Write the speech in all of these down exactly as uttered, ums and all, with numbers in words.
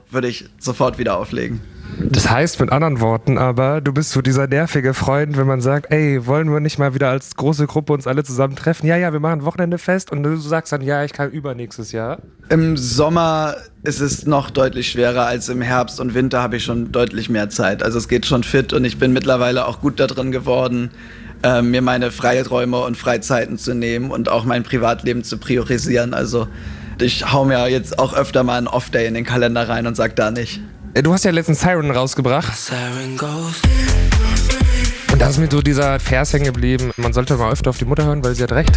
würde ich sofort wieder auflegen. Das heißt mit anderen Worten aber, du bist so dieser nervige Freund, wenn man sagt, ey, wollen wir nicht mal wieder als große Gruppe uns alle zusammen treffen? Ja, ja, wir machen ein Wochenende fest und du sagst dann, ja, ich kann übernächstes Jahr. Im Sommer ist es noch deutlich schwerer als im Herbst und Winter habe ich schon deutlich mehr Zeit. Also es geht schon fit und ich bin mittlerweile auch gut da drin geworden, äh, mir meine Freiräume und Freizeiten zu nehmen und auch mein Privatleben zu priorisieren. Also ich hau mir jetzt auch öfter mal einen Off-Day in den Kalender rein und sag da nicht. Du hast ja letztens Siren rausgebracht. Und da ist mir so dieser Vers hängen geblieben. Man sollte mal öfter auf die Mutter hören, weil sie hat recht.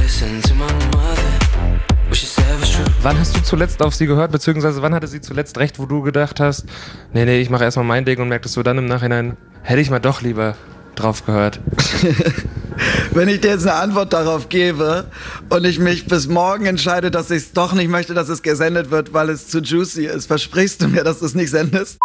Wann hast du zuletzt auf sie gehört, beziehungsweise wann hatte sie zuletzt recht, wo du gedacht hast, nee, nee, ich mache erstmal mein Ding und merktest du dann im Nachhinein, hätte ich mal doch lieber drauf gehört? Wenn ich dir jetzt eine Antwort darauf gebe und ich mich bis morgen entscheide, dass ich es doch nicht möchte, dass es gesendet wird, weil es zu juicy ist, versprichst du mir, dass du es nicht sendest?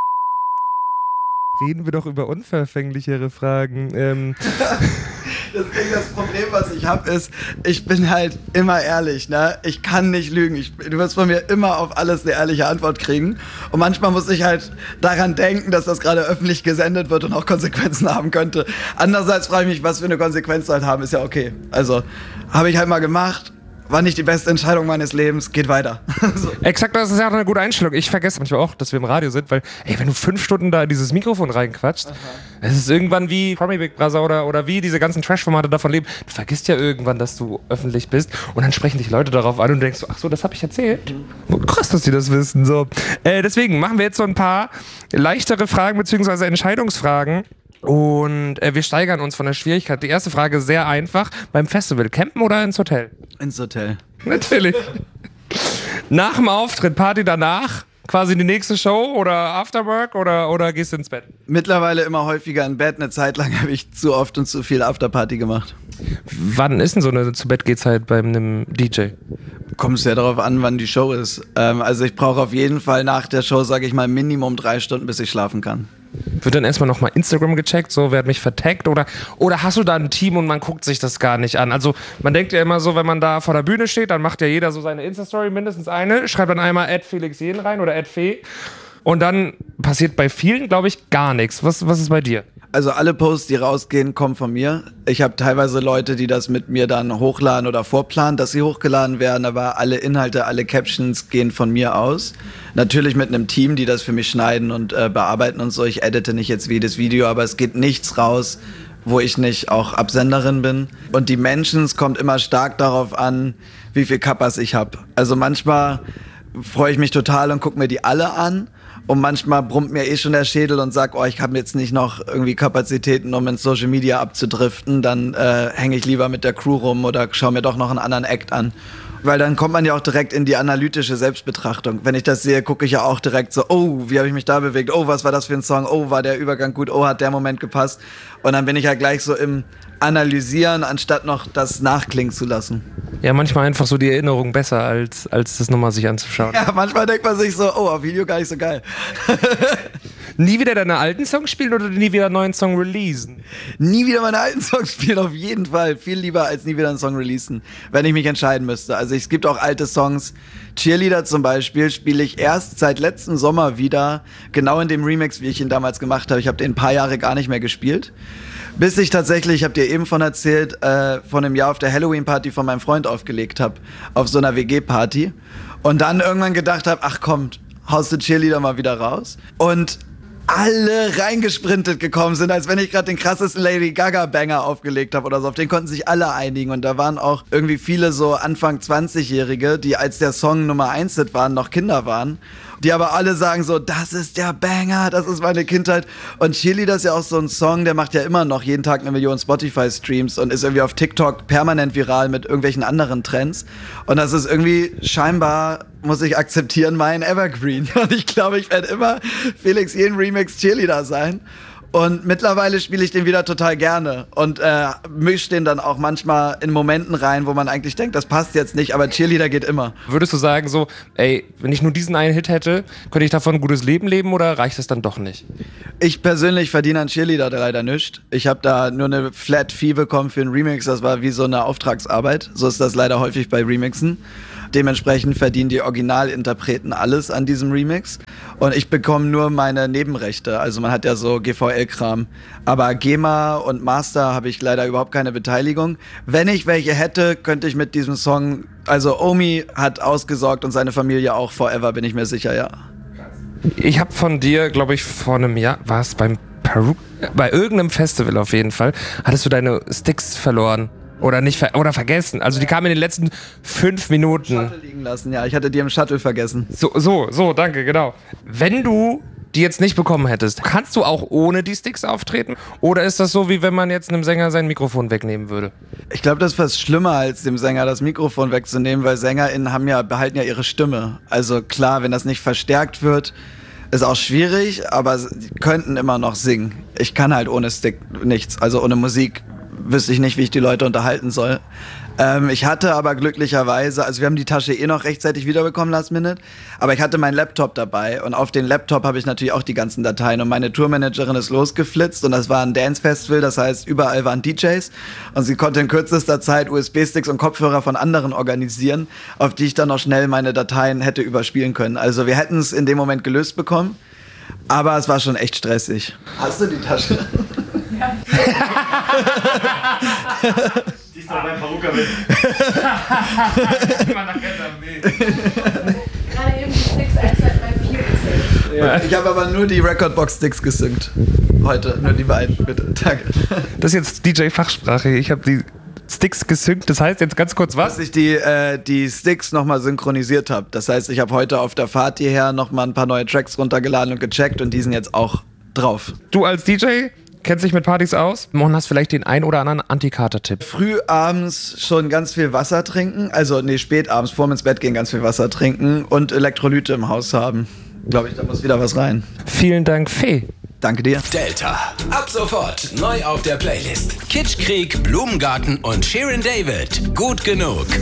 Reden wir doch über unverfänglichere Fragen. Ähm. Deswegen das Problem, was ich habe, ist, ich bin halt immer ehrlich, ne? Ich kann nicht lügen. Ich, du wirst von mir immer auf alles eine ehrliche Antwort kriegen. Und manchmal muss ich halt daran denken, dass das gerade öffentlich gesendet wird und auch Konsequenzen haben könnte. Andererseits frage ich mich, was für eine Konsequenz soll halt haben, ist ja okay. Also, habe ich halt mal gemacht. War nicht die beste Entscheidung meines Lebens, geht weiter. So. Exakt, das ist ja auch eine gute Einstellung. Ich vergesse manchmal auch, dass wir im Radio sind, weil, ey, wenn du fünf Stunden da in dieses Mikrofon reinquatscht, es ist irgendwann wie Promi Big Brother oder, oder wie diese ganzen Trash-Formate davon leben. Du vergisst ja irgendwann, dass du öffentlich bist und dann sprechen dich Leute darauf an und du denkst so, ach so, das habe ich erzählt. Mhm. Krass, dass die das wissen. So. Äh, deswegen machen wir jetzt so ein paar leichtere Fragen bzw. Entscheidungsfragen. Und äh, wir steigern uns von der Schwierigkeit. Die erste Frage sehr einfach. Beim Festival, campen oder ins Hotel? Ins Hotel. Natürlich. Nach dem Auftritt, Party danach? Quasi die nächste Show oder Afterwork oder, oder gehst du ins Bett? Mittlerweile immer häufiger im Bett. Eine Zeit lang habe ich zu oft und zu viel Afterparty gemacht. Wann ist denn so eine Zu-Bett-Gehzeit bei einem D J? Kommt es ja darauf an, wann die Show ist. Ähm, also ich brauche auf jeden Fall nach der Show, sage ich mal, Minimum drei Stunden, bis ich schlafen kann. Wird dann erstmal nochmal Instagram gecheckt, so, wer hat mich vertaggt oder, oder hast du da ein Team und man guckt sich das gar nicht an? Also man denkt ja immer so, wenn man da vor der Bühne steht, dann macht ja jeder so seine Insta-Story, mindestens eine, schreibt dann einmal at Felix Jähn rein oder at Fee und dann passiert bei vielen, glaube ich, gar nichts. Was, was ist bei dir? Also alle Posts, die rausgehen, kommen von mir. Ich habe teilweise Leute, die das mit mir dann hochladen oder vorplanen, dass sie hochgeladen werden, aber alle Inhalte, alle Captions gehen von mir aus. Natürlich mit einem Team, die das für mich schneiden und äh, bearbeiten und so. Ich edite nicht jetzt jedes Video, aber es geht nichts raus, wo ich nicht auch Absenderin bin. Und die Menschen, es kommt immer stark darauf an, wie viel Kappas ich habe. Also manchmal freue ich mich total und gucke mir die alle an. Und manchmal brummt mir eh schon der Schädel und sagt, oh, ich habe jetzt nicht noch irgendwie Kapazitäten, um in Social Media abzudriften. Dann äh, hänge ich lieber mit der Crew rum oder schaue mir doch noch einen anderen Act an. Weil dann kommt man ja auch direkt in die analytische Selbstbetrachtung. Wenn ich das sehe, gucke ich ja auch direkt so, oh, wie habe ich mich da bewegt? Oh, was war das für ein Song? Oh, war der Übergang gut? Oh, hat der Moment gepasst? Und dann bin ich ja gleich so im Analysieren, anstatt noch das nachklingen zu lassen. Ja, manchmal einfach so die Erinnerung besser, als, als das nochmal sich anzuschauen. Ja, manchmal denkt man sich so, oh, auf Video gar nicht so geil. Nie wieder deine alten Songs spielen oder nie wieder einen neuen Song releasen? Nie wieder meine alten Songs spielen, auf jeden Fall. Viel lieber als nie wieder einen Song releasen, wenn ich mich entscheiden müsste. Also es gibt auch alte Songs. Cheerleader zum Beispiel spiele ich erst seit letzten Sommer wieder, genau in dem Remix, wie ich ihn damals gemacht habe. Ich habe den ein paar Jahre gar nicht mehr gespielt. Bis ich tatsächlich, ich habe dir eben von erzählt, äh, von einem Jahr auf der Halloween-Party von meinem Freund aufgelegt habe, auf so einer W G-Party. Und dann irgendwann gedacht habe, ach komm, haust du Cheerleader mal wieder raus. Und alle reingesprintet gekommen sind, als wenn ich gerade den krassesten Lady Gaga-Banger aufgelegt habe oder so. Auf den konnten sich alle einigen. Und da waren auch irgendwie viele so Anfang zwanzig-Jährige, die als der Song Nummer eins Hit waren, noch Kinder waren. Die aber alle sagen so, das ist der Banger, das ist meine Kindheit. Und Cheerleader ist ja auch so ein Song, der macht ja immer noch jeden Tag eine Million Spotify-Streams und ist irgendwie auf TikTok permanent viral mit irgendwelchen anderen Trends. Und das ist irgendwie scheinbar, muss ich akzeptieren, mein Evergreen. Und ich glaube, ich werde immer Felix Jähn Remix Cheerleader sein. Und mittlerweile spiele ich den wieder total gerne und äh, mische den dann auch manchmal in Momenten rein, wo man eigentlich denkt, das passt jetzt nicht, aber Cheerleader geht immer. Würdest du sagen so, ey, wenn ich nur diesen einen Hit hätte, könnte ich davon ein gutes Leben leben oder reicht es dann doch nicht? Ich persönlich verdiene an Cheerleader leider nichts. Ich habe da nur eine Flat Fee bekommen für einen Remix, das war wie so eine Auftragsarbeit. So ist das leider häufig bei Remixen. Dementsprechend verdienen die Originalinterpreten alles an diesem Remix. Und ich bekomme nur meine Nebenrechte. Also man hat ja so G V L-Kram. Aber GEMA und Master habe ich leider überhaupt keine Beteiligung. Wenn ich welche hätte, könnte ich mit diesem Song... Also Omi hat ausgesorgt und seine Familie auch forever, bin ich mir sicher, ja. Ich habe von dir, glaube ich, vor einem Jahr, war es beim Peru, bei irgendeinem Festival auf jeden Fall, hattest du deine Sticks verloren. Oder nicht ver oder vergessen. Also die kamen in den letzten fünf Minuten. Shuttle liegen lassen, ja. Ich hatte die im Shuttle vergessen. So, so, so, danke, genau. Wenn du die jetzt nicht bekommen hättest, kannst du auch ohne die Sticks auftreten? Oder ist das so, wie wenn man jetzt einem Sänger sein Mikrofon wegnehmen würde? Ich glaube, das ist fast schlimmer, als dem Sänger das Mikrofon wegzunehmen, weil SängerInnen haben ja, behalten ja ihre Stimme. Also klar, wenn das nicht verstärkt wird, ist auch schwierig, aber sie könnten immer noch singen. Ich kann halt ohne Stick nichts, also ohne Musik wüsste ich nicht, wie ich die Leute unterhalten soll. Ähm, ich hatte aber glücklicherweise, also wir haben die Tasche eh noch rechtzeitig wiederbekommen, last minute, aber ich hatte meinen Laptop dabei und auf den Laptop habe ich natürlich auch die ganzen Dateien und meine Tourmanagerin ist losgeflitzt und das war ein Dance-Festival, das heißt, überall waren D Js und sie konnte in kürzester Zeit U S B-Sticks und Kopfhörer von anderen organisieren, auf die ich dann noch schnell meine Dateien hätte überspielen können. Also wir hätten es in dem Moment gelöst bekommen, aber es war schon echt stressig. Hast du die Tasche? Ja. Die ist doch beim Perrucker mit. Immer nach am Weg. Gerade eben die Sticks eins, zwei, drei, vier gezählt. Ja. Ich habe aber nur die Recordbox-Sticks gesynkt. Heute, nur die beiden, bitte. Danke. Das ist jetzt D J-Fachsprache. Ich habe die Sticks gesynkt. Das heißt jetzt ganz kurz was? Dass ich die, äh, die Sticks nochmal synchronisiert habe. Das heißt, ich habe heute auf der Fahrt hierher nochmal ein paar neue Tracks runtergeladen und gecheckt und die sind jetzt auch drauf. Du als D J kennst dich mit Partys aus und hast vielleicht den ein oder anderen Antikater-Tipp. Früh abends schon ganz viel Wasser trinken, also nee, spät abends vorm ins Bett gehen ganz viel Wasser trinken und Elektrolyte im Haus haben. Glaube ich, da muss wieder was rein. Vielen Dank, Fee. Danke dir. Delta. Ab sofort neu auf der Playlist. Kitschkrieg, Blumengarten und Shirin David. Gut genug.